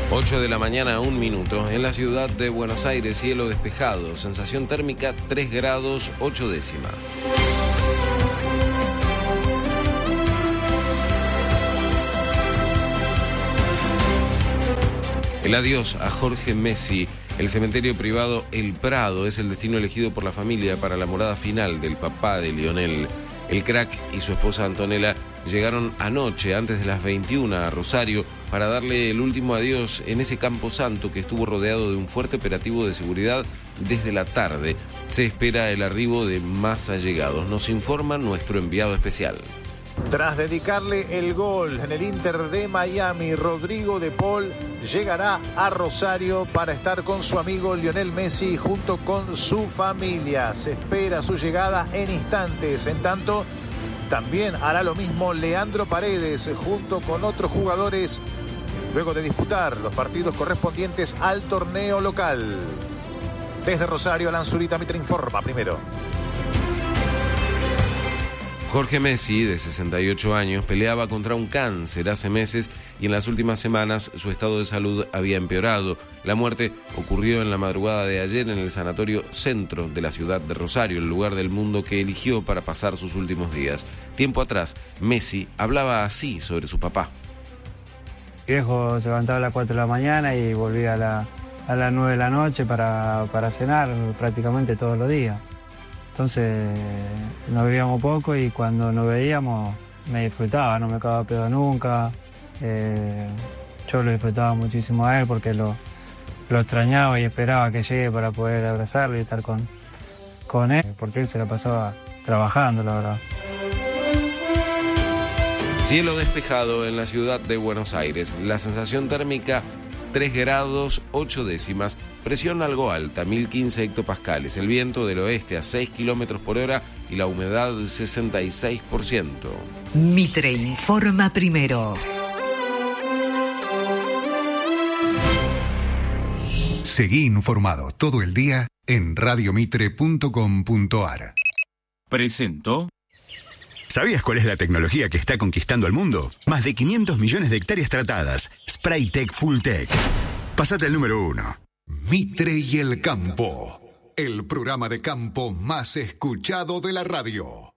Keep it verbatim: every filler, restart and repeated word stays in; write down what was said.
ocho de la mañana, un minuto. En la ciudad de Buenos Aires, cielo despejado. Sensación térmica tres grados ocho décimas. El adiós a Jorge Messi. El cementerio privado El Prado es el destino elegido por la familia para la morada final del papá de Lionel. El crack y su esposa Antonella llegaron anoche, antes de las veintiuna, a Rosario para darle el último adiós en ese camposanto que estuvo rodeado de un fuerte operativo de seguridad desde la tarde. Se espera el arribo de más allegados. Nos informa nuestro enviado especial. Tras dedicarle el gol en el Inter de Miami, Rodrigo de Paul llegará a Rosario para estar con su amigo Lionel Messi junto con su familia. Se espera su llegada en instantes. En tanto, también hará lo mismo Leandro Paredes junto con otros jugadores luego de disputar los partidos correspondientes al torneo local. Desde Rosario, Alan Zurita, Mitre informa primero. Jorge Messi, de sesenta y ocho años, peleaba contra un cáncer hace meses y en las últimas semanas su estado de salud había empeorado. La muerte ocurrió en la madrugada de ayer en el Sanatorio Centro de la ciudad de Rosario, el lugar del mundo que eligió para pasar sus últimos días. Tiempo atrás, Messi hablaba así sobre su papá. Mi viejo se levantaba a las cuatro de la mañana y volvía a, la, a las nueve de la noche para, para cenar prácticamente todos los días. Entonces nos veíamos poco y cuando nos veíamos me disfrutaba, no me cagaba pedo nunca. Eh, yo lo disfrutaba muchísimo a él porque lo, lo extrañaba y esperaba que llegue para poder abrazarlo y estar con, con él, porque él se la pasaba trabajando, la verdad. Cielo despejado en la ciudad de Buenos Aires. La sensación térmica tres grados ocho décimas. Presión algo alta, mil quince hectopascales. El viento del oeste a seis kilómetros por hora y la humedad sesenta y seis por ciento. Mitre informa primero. Seguí informado todo el día en radio mitre punto com punto ar. Presentó. ¿Sabías cuál es la tecnología que está conquistando el mundo? Más de quinientos millones de hectáreas tratadas. Spraytec Fulltech. Pásate al número uno. Mitre y el campo. El programa de campo más escuchado de la radio.